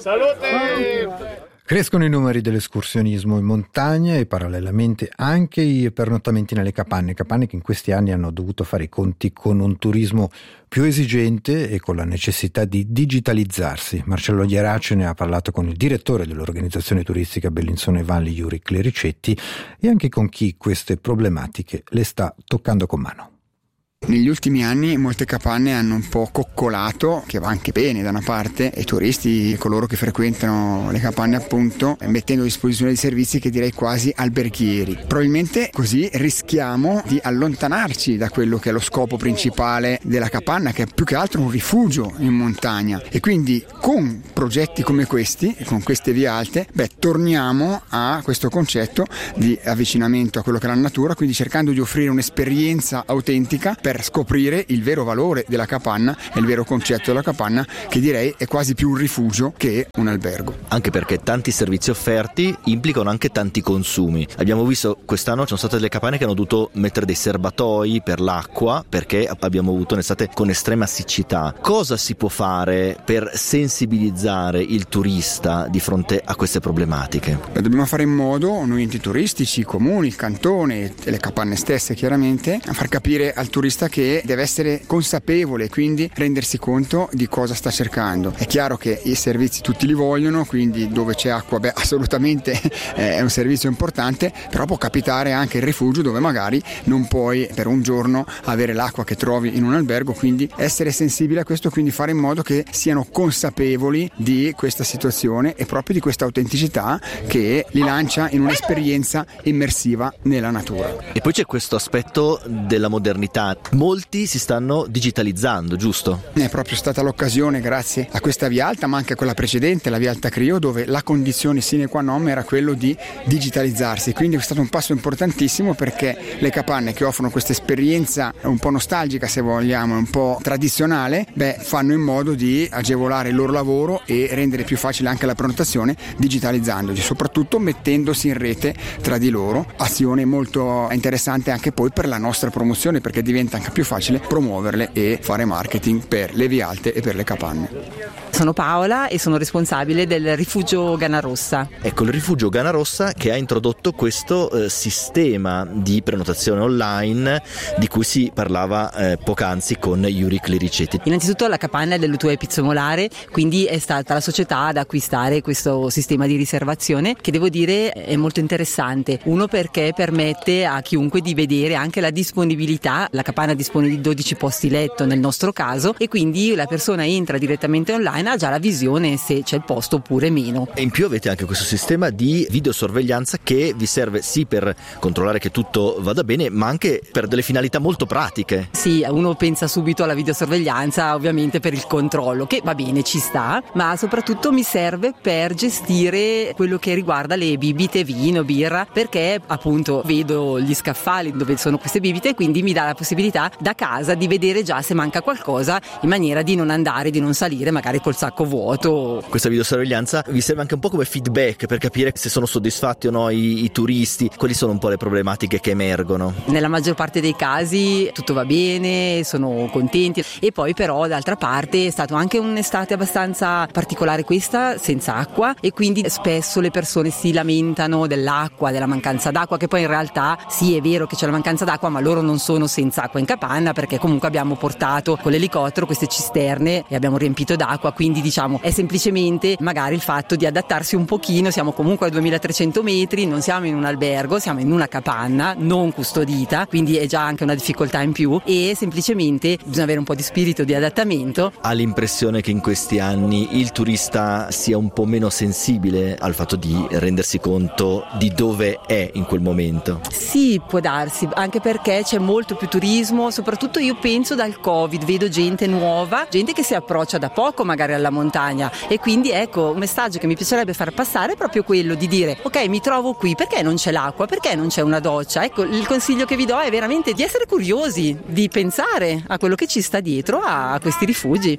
Salute! Crescono i numeri dell'escursionismo in montagna e parallelamente anche i pernottamenti nelle capanne che in questi anni hanno dovuto fare i conti con un turismo più esigente e con la necessità di digitalizzarsi. Marcello Ierace ne ha parlato con il direttore dell'organizzazione turistica Bellinzone Valli, Juri Clericetti, e anche con chi queste problematiche le sta toccando con mano. Negli ultimi anni molte capanne hanno un po' coccolato, che va anche bene da una parte, e i turisti, coloro che frequentano le capanne appunto, mettendo a disposizione dei servizi che direi quasi alberghieri. Probabilmente così rischiamo di allontanarci da quello che è lo scopo principale della capanna, che è più che altro un rifugio in montagna, e quindi con progetti come questi, con queste vie alte, torniamo a questo concetto di avvicinamento a quello che è la natura, quindi cercando di offrire un'esperienza autentica per scoprire il vero valore della capanna e il vero concetto della capanna, che direi è quasi più un rifugio che un albergo. Anche perché tanti servizi offerti implicano anche tanti consumi. Abbiamo visto quest'anno ci sono state delle capanne che hanno dovuto mettere dei serbatoi per l'acqua perché abbiamo avuto un'estate con estrema siccità. Cosa si può fare per sensibilizzare il turista di fronte a queste problematiche? Dobbiamo fare in modo, noi enti turistici, i comuni, il cantone e le capanne stesse chiaramente, a far capire al turista che deve essere consapevole e quindi rendersi conto di cosa sta cercando. È chiaro che i servizi tutti li vogliono, quindi dove c'è acqua assolutamente è un servizio importante, però può capitare anche il rifugio dove magari non puoi per un giorno avere l'acqua che trovi in un albergo, quindi essere sensibile a questo, quindi fare in modo che siano consapevoli di questa situazione e proprio di questa autenticità che li lancia in un'esperienza immersiva nella natura. E poi c'è questo aspetto della modernità. Molti si stanno digitalizzando, giusto? È proprio stata l'occasione, grazie a questa via alta, ma anche a quella precedente, la via alta Crio, dove la condizione sine qua non era quello di digitalizzarsi. Quindi è stato un passo importantissimo, perché le capanne che offrono questa esperienza un po' nostalgica, se vogliamo, un po' tradizionale, fanno in modo di agevolare il loro lavoro e rendere più facile anche la prenotazione digitalizzandoci, soprattutto mettendosi in rete tra di loro. Azione molto interessante anche poi per la nostra promozione, perché diventa anche più facile promuoverle e fare marketing per le vie alte e per le capanne. Sono Paola e sono responsabile del rifugio Ganarossa. Ecco, il rifugio Ganarossa che ha introdotto questo sistema di prenotazione online di cui si parlava poc'anzi con Juri Clericetti. Innanzitutto la capanna è dell'Utue Pizzomolare, quindi è stata la società ad acquistare questo sistema di riservazione, che devo dire è molto interessante. Uno, perché permette a chiunque di vedere anche la disponibilità. La capanna dispone di 12 posti letto nel nostro caso, e quindi la persona entra direttamente online, ha già la visione se c'è il posto oppure meno. E in più avete anche questo sistema di videosorveglianza che vi serve sì per controllare che tutto vada bene, ma anche per delle finalità molto pratiche. Sì, uno pensa subito alla videosorveglianza ovviamente per il controllo, che va bene, ci sta, ma soprattutto mi serve per gestire quello che riguarda le bibite, vino, birra, perché appunto vedo gli scaffali dove sono queste bibite, e quindi mi dà la possibilità da casa di vedere già se manca qualcosa, in maniera di non andare, di non salire magari col sacco vuoto. Questa videosorveglianza vi serve anche un po' come feedback per capire se sono soddisfatti o no i turisti. Quali sono un po' le problematiche che emergono? Nella maggior parte dei casi tutto va bene, sono contenti, e poi però d'altra parte è stata anche un'estate abbastanza particolare questa, senza acqua, e quindi spesso le persone si lamentano dell'acqua, della mancanza d'acqua, che poi in realtà sì, è vero che c'è la mancanza d'acqua, ma loro non sono senza acqua in capanna, perché comunque abbiamo portato con l'elicottero queste cisterne e abbiamo riempito d'acqua, quindi diciamo è semplicemente magari il fatto di adattarsi un pochino. Siamo comunque a 2300 metri, non siamo in un albergo, siamo in una capanna non custodita, quindi è già anche una difficoltà in più, e semplicemente bisogna avere un po' di spirito di adattamento. Ha l'impressione che in questi anni il turista sia un po' meno sensibile al fatto di rendersi conto di dove è in quel momento? Sì, può darsi, anche perché c'è molto più turismo, soprattutto io penso dal Covid, vedo gente nuova, gente che si approccia da poco magari alla montagna, e quindi ecco, un messaggio che mi piacerebbe far passare è proprio quello di dire: ok, mi trovo qui, perché non c'è l'acqua, perché non c'è una doccia? Ecco, il consiglio che vi do è veramente di essere curiosi, di pensare a quello che ci sta dietro a questi rifugi.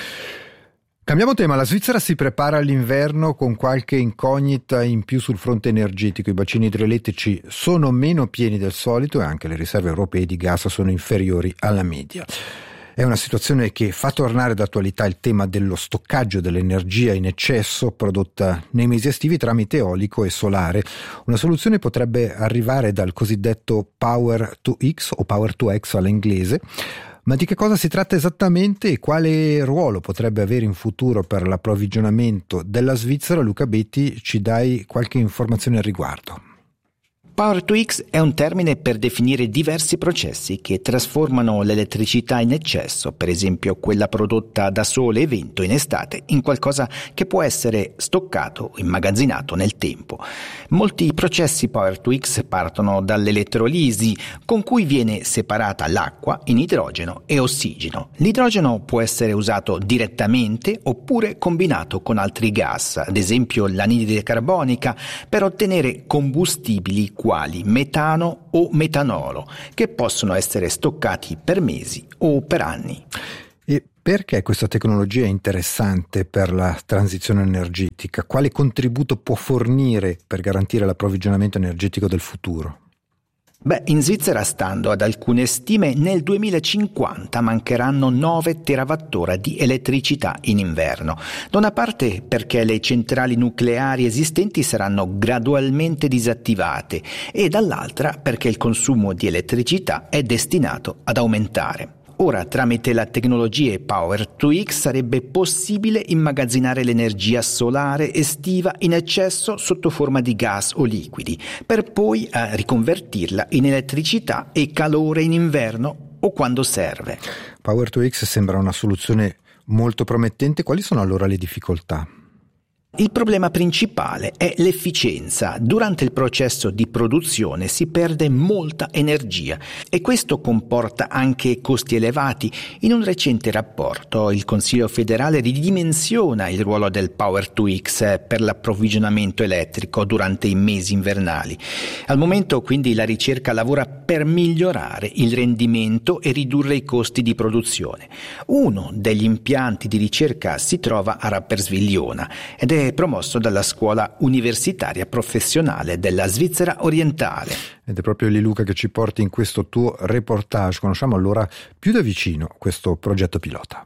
Cambiamo tema, la Svizzera si prepara all'inverno con qualche incognita in più sul fronte energetico. I bacini idroelettrici sono meno pieni del solito e anche le riserve europee di gas sono inferiori alla media. È una situazione che fa tornare d'attualità il tema dello stoccaggio dell'energia in eccesso prodotta nei mesi estivi tramite eolico e solare. Una soluzione potrebbe arrivare dal cosiddetto Power to X o Power to X all'inglese. Ma di che cosa si tratta esattamente e quale ruolo potrebbe avere in futuro per l'approvvigionamento della Svizzera? Luca Betti, ci dai qualche informazione al riguardo? Power to X è un termine per definire diversi processi che trasformano l'elettricità in eccesso, per esempio quella prodotta da sole e vento in estate, in qualcosa che può essere stoccato o immagazzinato nel tempo. Molti processi Power to X partono dall'elettrolisi, con cui viene separata l'acqua in idrogeno e ossigeno. L'idrogeno può essere usato direttamente oppure combinato con altri gas, ad esempio l'anidride carbonica, per ottenere combustibili quali metano o metanolo, che possono essere stoccati per mesi o per anni. E perché questa tecnologia è interessante per la transizione energetica? Quale contributo può fornire per garantire l'approvvigionamento energetico del futuro? In Svizzera, stando ad alcune stime, nel 2050 mancheranno 9 terawattora di elettricità in inverno. Da una parte perché le centrali nucleari esistenti saranno gradualmente disattivate e dall'altra perché il consumo di elettricità è destinato ad aumentare. Ora, tramite la tecnologia Power to X sarebbe possibile immagazzinare l'energia solare estiva in eccesso sotto forma di gas o liquidi, per poi riconvertirla in elettricità e calore in inverno o quando serve. Power to X sembra una soluzione molto promettente. Quali sono allora le difficoltà? Il problema principale è l'efficienza. Durante il processo di produzione si perde molta energia e questo comporta anche costi elevati. In un recente rapporto il Consiglio federale ridimensiona il ruolo del Power to X per l'approvvigionamento elettrico durante i mesi invernali. Al momento quindi la ricerca lavora per migliorare il rendimento e ridurre i costi di produzione. Uno degli impianti di ricerca si trova a Rapperswil-Jona ed è promosso dalla Scuola Universitaria Professionale della Svizzera Orientale. Ed è proprio lì, Luca, che ci porti in questo tuo reportage. Conosciamo allora più da vicino questo progetto pilota.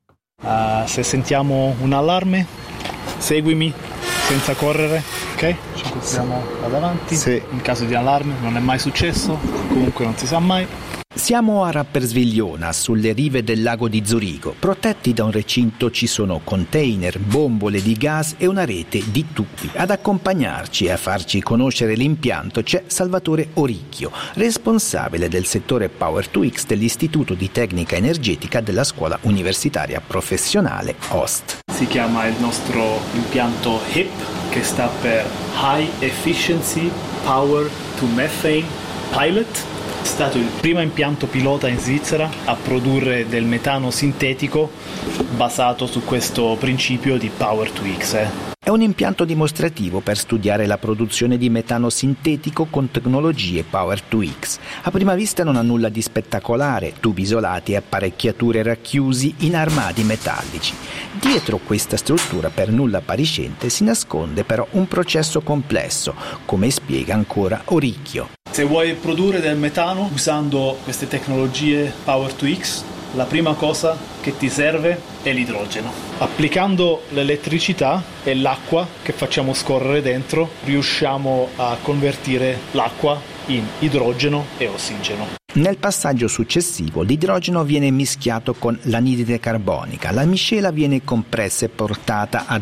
Se sentiamo un allarme, seguimi senza correre, ok? Ci incontriamo da davanti. Sì. In caso di allarme, non è mai successo, comunque non si sa mai. Siamo a Rapperswil-Jona, sulle rive del lago di Zurigo. Protetti da un recinto ci sono container, bombole di gas e una rete di tubi. Ad accompagnarci e a farci conoscere l'impianto c'è Salvatore Oricchio, responsabile del settore Power to X dell'Istituto di Tecnica Energetica della Scuola Universitaria Professionale OST. Si chiama il nostro impianto HIP, che sta per High Efficiency Power to Methane Pilot. È stato il primo impianto pilota in Svizzera a produrre del metano sintetico basato su questo principio di Power to X. È un impianto dimostrativo per studiare la produzione di metano sintetico con tecnologie Power to X. A prima vista non ha nulla di spettacolare, tubi isolati e apparecchiature racchiusi in armadi metallici. Dietro questa struttura per nulla appariscente si nasconde però un processo complesso, come spiega ancora Oricchio. Se vuoi produrre del metano usando queste tecnologie Power to X, la prima cosa che ti serve è l'idrogeno. Applicando l'elettricità e l'acqua che facciamo scorrere dentro, riusciamo a convertire l'acqua in idrogeno e ossigeno. Nel passaggio successivo l'idrogeno viene mischiato con l'anidride carbonica. La miscela viene compressa e portata a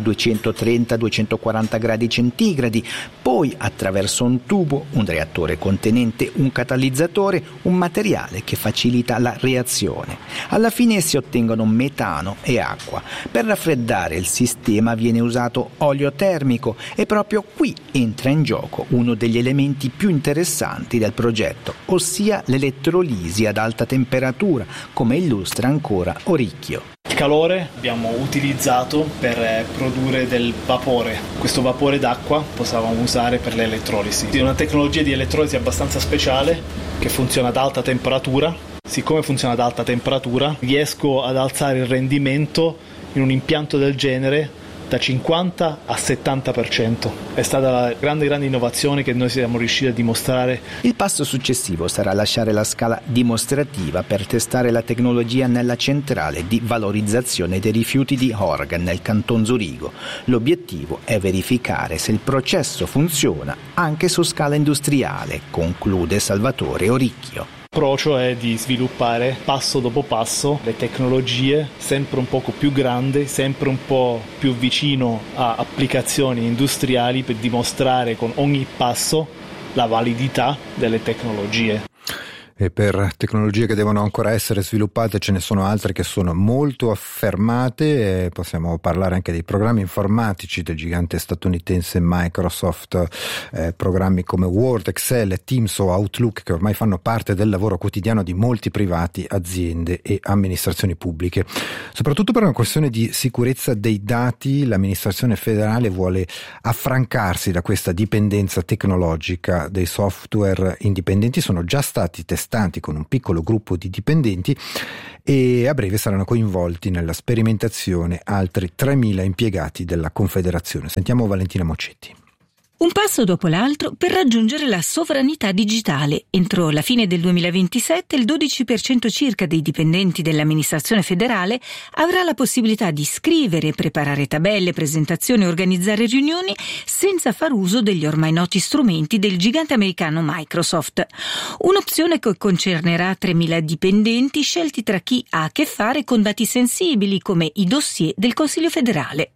230-240 gradi centigradi, poi attraverso un tubo, un reattore contenente un catalizzatore, un materiale che facilita la reazione. Alla fine si ottengono metano e acqua. Per raffreddare il sistema viene usato olio termico e proprio qui entra in gioco uno degli elementi più interessanti del progetto, ossia l'elettrolisi ad alta temperatura, come illustra ancora Oricchio. Il calore abbiamo utilizzato per produrre del vapore. Questo vapore d'acqua possiamo usare per l'elettrolisi. È una tecnologia di elettrolisi abbastanza speciale che funziona ad alta temperatura. Siccome funziona ad alta temperatura, riesco ad alzare il rendimento in un impianto del genere da 50 a 70%. È stata la grande innovazione che noi siamo riusciti a dimostrare. Il passo successivo sarà lasciare la scala dimostrativa per testare la tecnologia nella centrale di valorizzazione dei rifiuti di Horgen nel canton Zurigo. L'obiettivo è verificare se il processo funziona anche su scala industriale, conclude Salvatore Oricchio. L'approccio è di sviluppare passo dopo passo le tecnologie sempre un poco più grandi, sempre un po' più vicino a applicazioni industriali per dimostrare con ogni passo la validità delle tecnologie. E per tecnologie che devono ancora essere sviluppate ce ne sono altre che sono molto affermate, possiamo parlare anche dei programmi informatici del gigante statunitense Microsoft, programmi come Word, Excel, Teams o Outlook che ormai fanno parte del lavoro quotidiano di molti privati, aziende e amministrazioni pubbliche. Soprattutto per una questione di sicurezza dei dati, l'amministrazione federale vuole affrancarsi da questa dipendenza tecnologica. Dei software indipendenti sono già stati testati con un piccolo gruppo di dipendenti e a breve saranno coinvolti nella sperimentazione altri 3.000 impiegati della Confederazione. Sentiamo Valentina Moccetti. Un passo dopo l'altro per raggiungere la sovranità digitale. Entro la fine del 2027 il 12% circa dei dipendenti dell'amministrazione federale avrà la possibilità di scrivere, preparare tabelle, presentazioni e organizzare riunioni senza far uso degli ormai noti strumenti del gigante americano Microsoft. Un'opzione che concernerà 3.000 dipendenti scelti tra chi ha a che fare con dati sensibili come i dossier del Consiglio federale.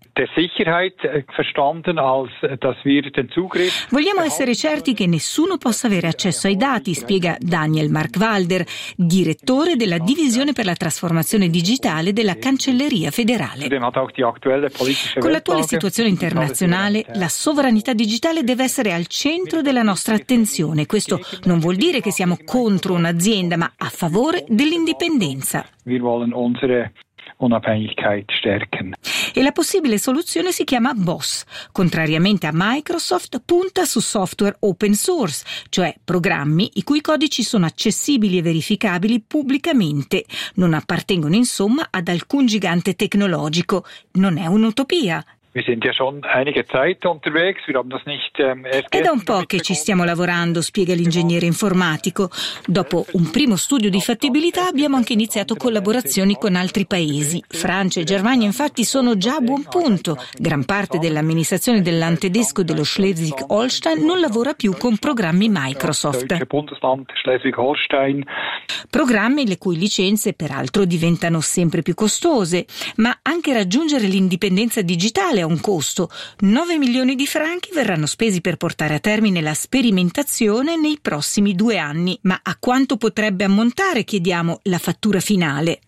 Vogliamo essere certi che nessuno possa avere accesso ai dati, spiega Daniel Markwalder, direttore della divisione per la trasformazione digitale della Cancelleria federale. Con l'attuale situazione internazionale, la sovranità digitale deve essere al centro della nostra attenzione. Questo non vuol dire che siamo contro un'azienda, ma a favore dell'indipendenza. E la possibile soluzione si chiama BOSS. Contrariamente a Microsoft, punta su software open source, cioè programmi i cui codici sono accessibili e verificabili pubblicamente. Non appartengono insomma ad alcun gigante tecnologico. Non è un'utopia. È da un po' che ci stiamo lavorando, spiega l'ingegnere informatico. Dopo un primo studio di fattibilità abbiamo anche iniziato collaborazioni con altri paesi. Francia e Germania infatti sono già a buon punto. Gran parte dell'amministrazione del Land tedesco dello Schleswig-Holstein non lavora più con programmi Microsoft. Programmi le cui licenze peraltro diventano sempre più costose, ma anche raggiungere l'indipendenza digitale ha un costo. 9 milioni di franchi verranno spesi per portare a termine la sperimentazione nei prossimi 2 anni. Ma a quanto potrebbe ammontare, chiediamo, la fattura finale?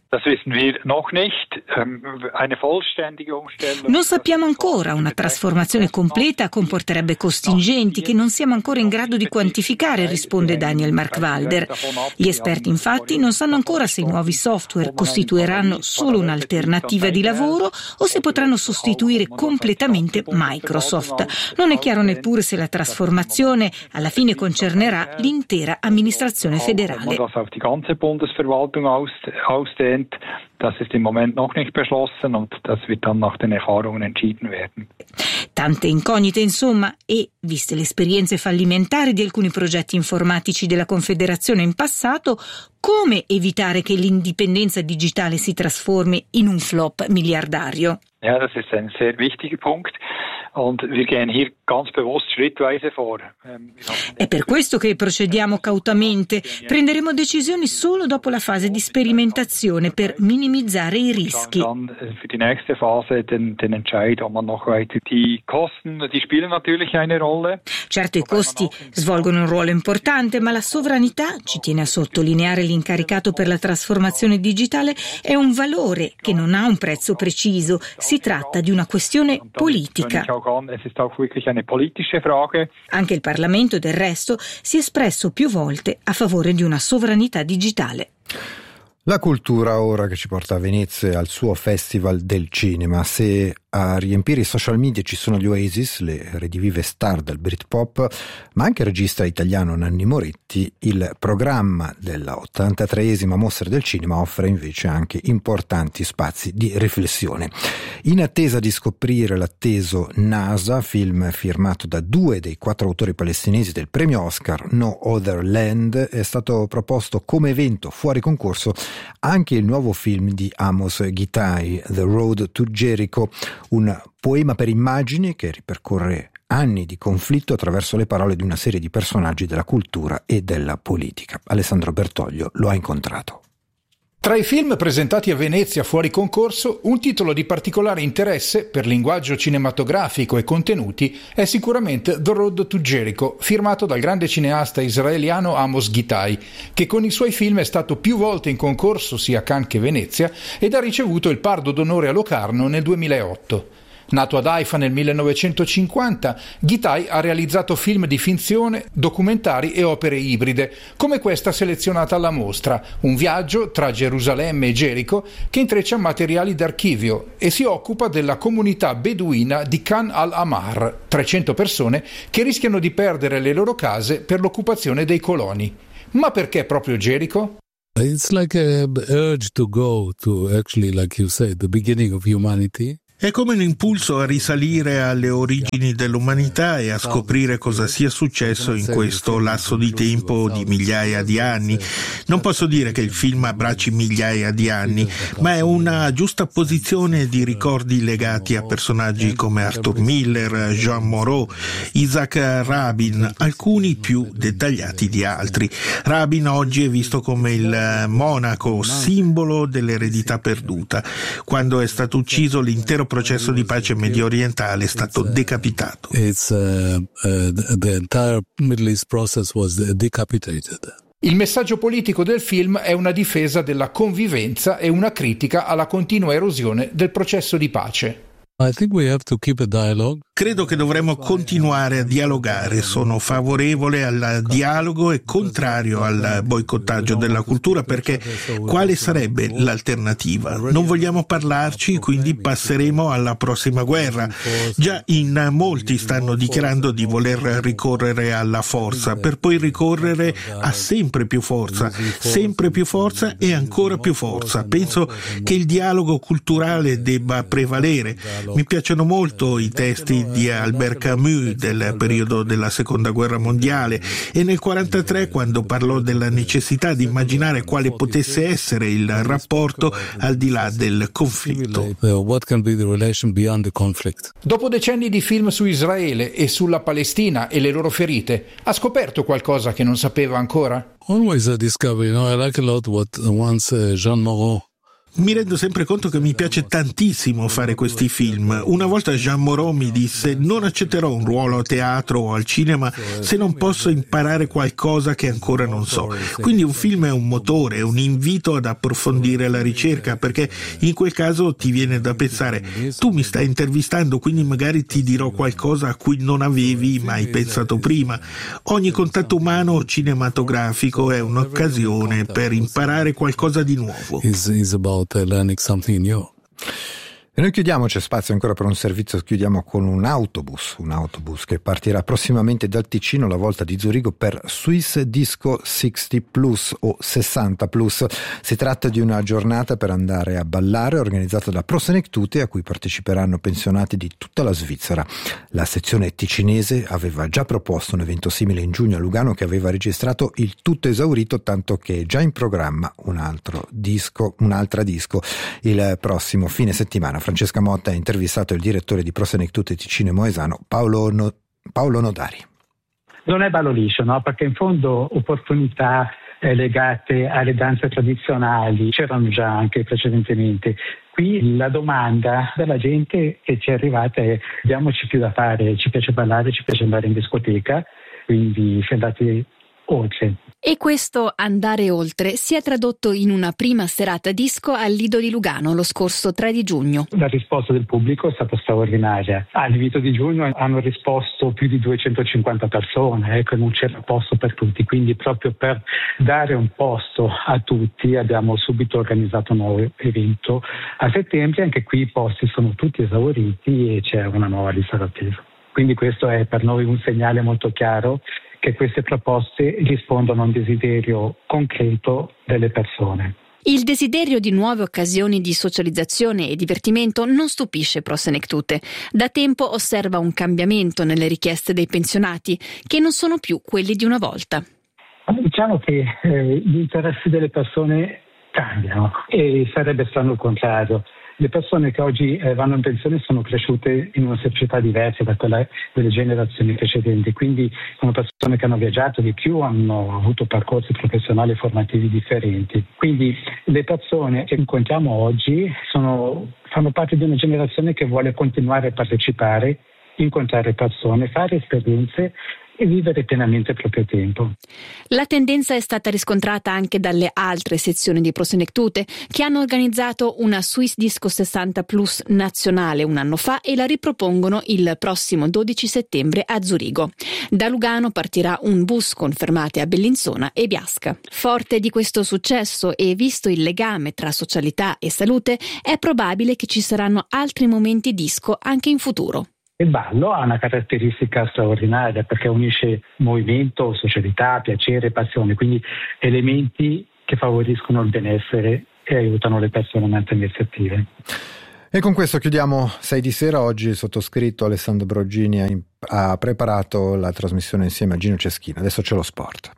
Non sappiamo ancora. Una trasformazione completa comporterebbe costi ingenti che non siamo ancora in grado di quantificare, risponde Daniel Markwalder. Gli esperti infatti non sanno ancora se i nuovi software costituiranno solo un'alternativa di lavoro o se potranno sostituire completamente Microsoft. Non è chiaro neppure se la trasformazione alla fine concernerà l'intera amministrazione federale. Das ist im Moment noch nicht beschlossen und das wird dann nach den Erfahrungen entschieden werden. Tante incognite insomma e, viste le esperienze fallimentari di alcuni progetti informatici della Confederazione in passato, come evitare che l'indipendenza digitale si trasformi in un flop miliardario? Ja, das ist ein sehr wichtiger Punkt. Und wir gehen hier ganz bewusst schrittweise vor. È per questo che procediamo cautamente. Prenderemo decisioni solo dopo la fase di sperimentazione per minimizzare i rischi. Für die nächste Phase den Entscheid, ob man noch weiter. Die Kosten, die spielen natürlich eine Rolle. Certo, i costi svolgono un ruolo importante, ma la sovranità, ci tiene a sottolineare l'incaricato per la trasformazione digitale, è un valore che non ha un prezzo preciso. Si tratta di una questione politica. Anche il Parlamento, del resto, si è espresso più volte a favore di una sovranità digitale. La cultura ora che ci porta a Venezia e al suo Festival del Cinema. Se a riempire i social media ci sono gli Oasis, le redivive star del Britpop, ma anche il regista italiano Nanni Moretti, il programma della 83esima Mostra del Cinema offre invece anche importanti spazi di riflessione. In attesa di scoprire l'atteso NASA, film firmato da 2 dei 4 autori palestinesi del premio Oscar, No Other Land, è stato proposto come evento fuori concorso anche il nuovo film di Amos Gitaï, The Road to Jericho, un poema per immagini che ripercorre anni di conflitto attraverso le parole di una serie di personaggi della cultura e della politica. Alessandro Bertoglio lo ha incontrato. Tra i film presentati a Venezia fuori concorso, un titolo di particolare interesse per linguaggio cinematografico e contenuti è sicuramente The Road to Jericho, firmato dal grande cineasta israeliano Amos Gitaï, che con i suoi film è stato più volte in concorso sia a Cannes che Venezia ed ha ricevuto il Pardo d'Onore a Locarno nel 2008. Nato ad Haifa nel 1950, Gitaï ha realizzato film di finzione, documentari e opere ibride, come questa selezionata alla mostra, un viaggio tra Gerusalemme e Gerico che intreccia materiali d'archivio e si occupa della comunità beduina di Khan al-Ahmar, 300 persone che rischiano di perdere le loro case per l'occupazione dei coloni. Ma perché proprio Gerico? It's like an urge to go to actually, like you said, the beginning of humanity. È come un impulso a risalire alle origini dell'umanità e a scoprire cosa sia successo in questo lasso di tempo di migliaia di anni. Non posso dire che il film abbracci migliaia di anni, ma è una giusta posizione di ricordi legati a personaggi come Arthur Miller, Jean Moreau, Isaac Rabin, alcuni più dettagliati di altri. Rabin oggi è visto come il monaco, simbolo dell'eredità perduta. Quando è stato ucciso, l'intero processo di pace medio orientale è stato decapitato. The entire Middle East process was decapitated. Il messaggio politico del film è una difesa della convivenza e una critica alla continua erosione del processo di pace. I think we have to keep a dialogue. Credo che dovremmo continuare a dialogare. Sono favorevole al dialogo e contrario al boicottaggio della cultura, perché quale sarebbe l'alternativa? Non vogliamo parlarci, quindi passeremo alla prossima guerra. Già in molti stanno dichiarando di voler ricorrere alla forza, per poi ricorrere a sempre più forza e ancora più forza. Penso che il dialogo culturale debba prevalere. Mi piacciono molto i testi di Albert Camus del periodo della Seconda Guerra Mondiale e nel 1943, quando parlò della necessità di immaginare quale potesse essere il rapporto al di là del conflitto. What can be the relation beyond the conflict? Dopo decenni di film su Israele e sulla Palestina e le loro ferite, ha scoperto qualcosa che non sapeva ancora? Always a discovery. I like a lot what once Jean Moreau. Mi rendo sempre conto che mi piace tantissimo fare questi film. Una volta Jean Moreau mi disse: non accetterò un ruolo a teatro o al cinema se non posso imparare qualcosa che ancora non so. Quindi un film è un motore, è un invito ad approfondire la ricerca, perché in quel caso ti viene da pensare: tu mi stai intervistando, quindi magari ti dirò qualcosa a cui non avevi mai pensato prima. Ogni contatto umano cinematografico è un'occasione per imparare qualcosa di nuovo. Learning something new. E noi chiudiamo, c'è spazio ancora per un servizio, chiudiamo con un autobus che partirà prossimamente dal Ticino, la volta di Zurigo, per Swiss Disco 60 Plus o 60 Plus. Si tratta di una giornata per andare a ballare organizzata da Pro Senectute, a cui parteciperanno pensionati di tutta la Svizzera. La sezione ticinese aveva già proposto un evento simile in giugno a Lugano, che aveva registrato il tutto esaurito, tanto che è già in programma un'altra disco il prossimo fine settimana. Francesca Motta ha intervistato il direttore di Pro Senectute Ticino e Moesano, Paolo Nodari. Non è ballo liscio, no? Perché in fondo opportunità legate alle danze tradizionali c'erano già anche precedentemente. Qui la domanda della gente che ci è arrivata è: diamoci più da fare, ci piace ballare, ci piace andare in discoteca, quindi se andate oltre. E questo andare oltre si è tradotto in una prima serata disco al Lido di Lugano lo scorso 3 di giugno. La risposta del pubblico è stata straordinaria. Al Lido di giugno hanno risposto più di 250 persone, non c'era posto per tutti, quindi proprio per dare un posto a tutti abbiamo subito organizzato un nuovo evento a settembre. Anche qui i posti sono tutti esauriti e c'è una nuova lista d'attesa. Quindi questo è per noi un segnale molto chiaro che queste proposte rispondono a un desiderio concreto delle persone. Il desiderio di nuove occasioni di socializzazione e divertimento non stupisce Pro Senectute. Da tempo osserva un cambiamento nelle richieste dei pensionati, che non sono più quelli di una volta. Diciamo che gli interessi delle persone cambiano e sarebbe strano il contrario. Le persone che oggi vanno in pensione sono cresciute in una società diversa da quella delle generazioni precedenti, quindi sono persone che hanno viaggiato di più, hanno avuto percorsi professionali e formativi differenti. Quindi le persone che incontriamo oggi fanno parte di una generazione che vuole continuare a partecipare, incontrare persone, fare esperienze e vivere pienamente il proprio tempo. La tendenza è stata riscontrata anche dalle altre sezioni di Pro Senectute, che hanno organizzato una Swiss Disco 60 Plus nazionale un anno fa e la ripropongono il prossimo 12 settembre a Zurigo. Da Lugano partirà un bus con fermate a Bellinzona e Biasca. Forte di questo successo e visto il legame tra socialità e salute, è probabile che ci saranno altri momenti disco anche in futuro. Il ballo ha una caratteristica straordinaria perché unisce movimento, socialità, piacere, passione, quindi elementi che favoriscono il benessere e aiutano le persone a mantenersi attive. E con questo chiudiamo 6 di sera. Oggi il sottoscritto Alessandro Broggini ha preparato la trasmissione insieme a Gino Ceschina. Adesso c'è lo sport.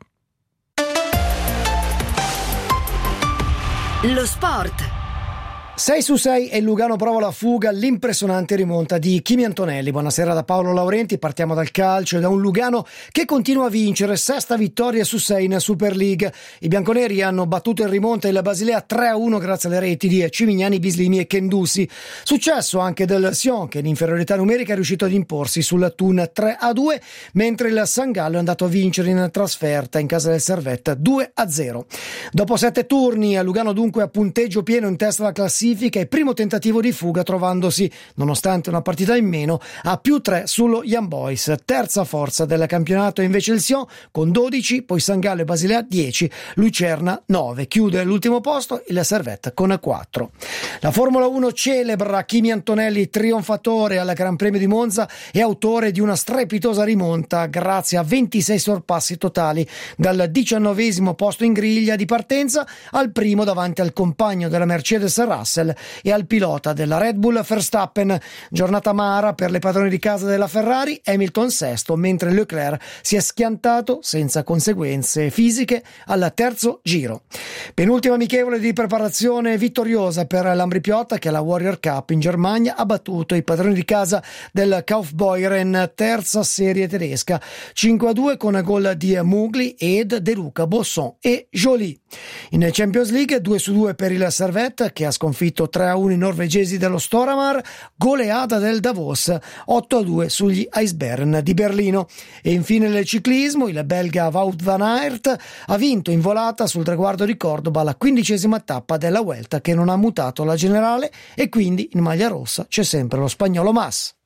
Lo sport. 6-6 e Lugano prova la fuga all'impressionante rimonta di Kimi Antonelli. Buonasera da Paolo Laurenti, partiamo dal calcio e da un Lugano che continua a vincere, 6ª vittoria su 6 in Super League. I bianconeri hanno battuto in rimonta il Basilea 3-1 grazie alle reti di Cimignani, Bislimi e Kendusi. Successo anche del Sion che in inferiorità numerica è riuscito ad imporsi sul Thun 3-2, mentre il San Gallo è andato a vincere in trasferta in casa del Servette 2-0. Dopo 7 turni, a Lugano dunque a punteggio pieno in testa alla classifica e primo tentativo di fuga trovandosi, nonostante una partita in meno, a +3 sullo Young Boys. Terza forza del campionato è invece il Sion con 12, poi San Gallo e Basilea 10, Lucerna 9. Chiude l'ultimo posto il Servette con 4. La Formula 1 celebra Kimi Antonelli trionfatore al Gran Premio di Monza e autore di una strepitosa rimonta grazie a 26 sorpassi totali dal 19° posto in griglia di partenza al primo davanti al compagno della Mercedes Russell e al pilota della Red Bull Verstappen. Giornata amara per le padrone di casa della Ferrari, Hamilton sesto, mentre Leclerc si è schiantato senza conseguenze fisiche al terzo giro. Penultima amichevole di preparazione vittoriosa per l'Ambrì-Piotta che alla Warrior Cup in Germania ha battuto i padroni di casa del Kaufbeuren, terza serie tedesca, 5-2 con gol di Mugli ed De Luca, Bosson e Joly. In Champions League 2-2 per il Servette che ha sconfitto 3-1 i norvegesi dello Storhamar, goleata del Davos 8-2 sugli Eisbären di Berlino. E infine nel ciclismo il belga Wout van Aert ha vinto in volata sul traguardo di Cordoba la 15ª tappa della Vuelta che non ha mutato la generale e quindi in maglia rossa c'è sempre lo spagnolo Mas.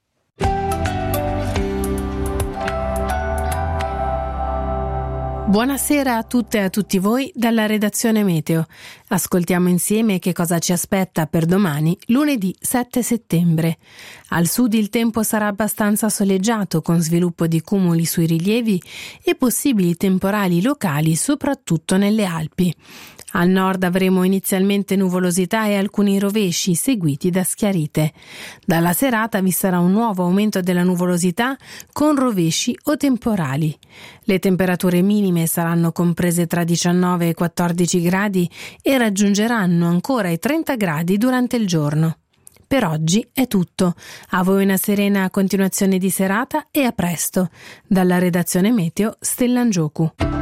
Buonasera a tutte e a tutti voi dalla redazione Meteo. Ascoltiamo insieme che cosa ci aspetta per domani, lunedì 7 settembre. Al sud il tempo sarà abbastanza soleggiato con sviluppo di cumuli sui rilievi e possibili temporali locali soprattutto nelle Alpi. Al nord avremo inizialmente nuvolosità e alcuni rovesci seguiti da schiarite. Dalla serata vi sarà un nuovo aumento della nuvolosità con rovesci o temporali. Le temperature minime saranno comprese tra 19 e 14 gradi e raggiungeranno ancora i 30 gradi durante il giorno. Per oggi è tutto. A voi una serena continuazione di serata e a presto. Dalla redazione Meteo, Stellan Giocu.